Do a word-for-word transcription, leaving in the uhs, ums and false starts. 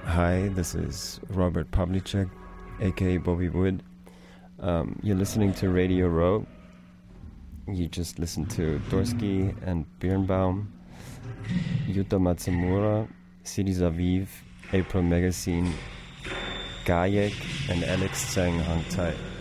Hi, this is Robert Pavlicek, aka Bobby Wood. Um, you're listening to Radio Row. You just listened to Dorsky and Birnbaum, Yuta Matsumura, Cities Aviv, April Magazine, Gajek, and Alex Tseng Hang Tai.